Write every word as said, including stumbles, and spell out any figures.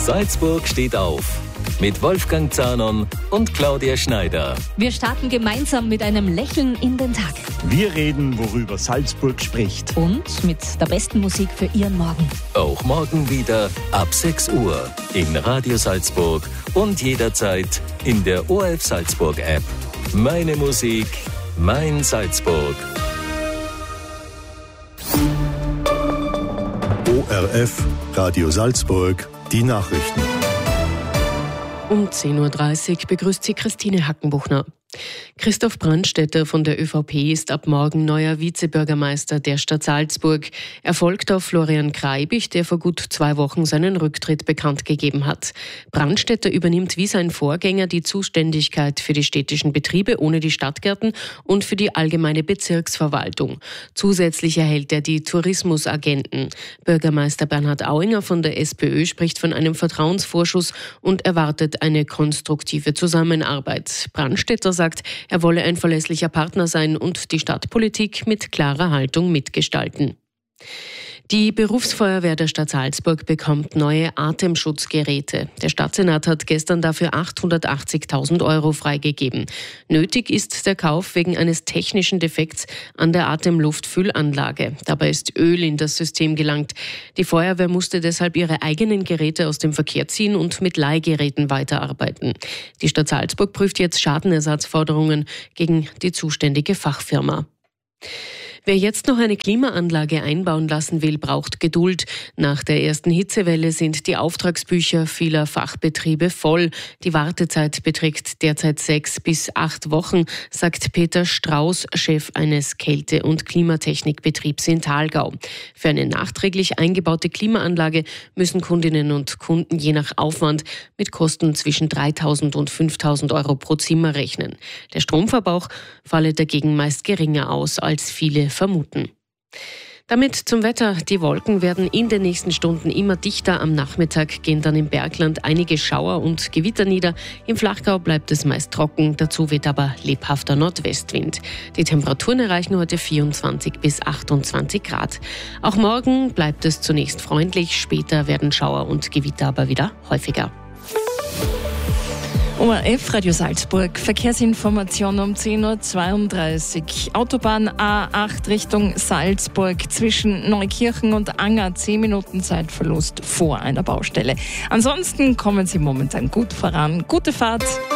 Salzburg steht auf. Mit Wolfgang Zahnon und Claudia Schneider. Wir starten gemeinsam mit einem Lächeln in den Tag. Wir reden, worüber Salzburg spricht. Und mit der besten Musik für Ihren Morgen. Auch morgen wieder ab sechs Uhr in Radio Salzburg und jederzeit in der O R F Salzburg App. Meine Musik, mein Salzburg. O R F, Radio Salzburg, die Nachrichten. Um zehn Uhr dreißig begrüßt sie Christine Hackenbuchner. Christoph Brandstätter von der ÖVP ist ab morgen neuer Vizebürgermeister der Stadt Salzburg. Er folgt auf Florian Kreibich, der vor gut zwei Wochen seinen Rücktritt bekannt gegeben hat. Brandstätter übernimmt wie sein Vorgänger die Zuständigkeit für die städtischen Betriebe ohne die Stadtgärten und für die allgemeine Bezirksverwaltung. Zusätzlich erhält er die Tourismusagenten. Bürgermeister Bernhard Auinger von der SPÖ spricht von einem Vertrauensvorschuss und erwartet eine konstruktive Zusammenarbeit. Brandstätter sagt, er wolle ein verlässlicher Partner sein und die Stadtpolitik mit klarer Haltung mitgestalten. Die Berufsfeuerwehr der Stadt Salzburg bekommt neue Atemschutzgeräte. Der Stadtsenat hat gestern dafür achthundertachtzigtausend Euro freigegeben. Nötig ist der Kauf wegen eines technischen Defekts an der Atemluftfüllanlage. Dabei ist Öl in das System gelangt. Die Feuerwehr musste deshalb ihre eigenen Geräte aus dem Verkehr ziehen und mit Leihgeräten weiterarbeiten. Die Stadt Salzburg prüft jetzt Schadenersatzforderungen gegen die zuständige Fachfirma. Wer jetzt noch eine Klimaanlage einbauen lassen will, braucht Geduld. Nach der ersten Hitzewelle sind die Auftragsbücher vieler Fachbetriebe voll. Die Wartezeit beträgt derzeit sechs bis acht Wochen, sagt Peter Strauß, Chef eines Kälte- und Klimatechnikbetriebs in Thalgau. Für eine nachträglich eingebaute Klimaanlage müssen Kundinnen und Kunden je nach Aufwand mit Kosten zwischen dreitausend und fünftausend Euro pro Zimmer rechnen. Der Stromverbrauch falle dagegen meist geringer aus als viele vermuten. Damit zum Wetter. Die Wolken werden in den nächsten Stunden immer dichter. Am Nachmittag gehen dann im Bergland einige Schauer und Gewitter nieder. Im Flachgau bleibt es meist trocken. Dazu weht aber lebhafter Nordwestwind. Die Temperaturen erreichen heute vierundzwanzig bis achtundzwanzig Grad. Auch morgen bleibt es zunächst freundlich. Später werden Schauer und Gewitter aber wieder häufiger. O R F Radio Salzburg, Verkehrsinformation um zehn Uhr zweiunddreißig. Autobahn A acht Richtung Salzburg zwischen Neukirchen und Anger, zehn Minuten Zeitverlust vor einer Baustelle. Ansonsten kommen Sie momentan gut voran. Gute Fahrt!